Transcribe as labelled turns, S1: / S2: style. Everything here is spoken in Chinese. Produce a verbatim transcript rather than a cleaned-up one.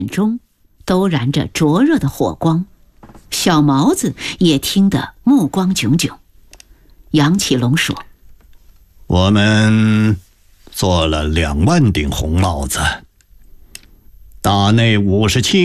S1: 中都燃着灼热的火光，小毛子也听得目光炯炯。杨启龙说：“
S2: 我们做了两万顶红帽子，大内五十七